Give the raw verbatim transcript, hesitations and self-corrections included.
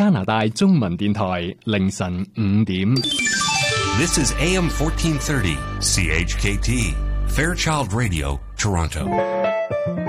加拿大中文電台凌晨五點。 This is A M fourteen thirty, C H K T, Fairchild Radio, Toronto.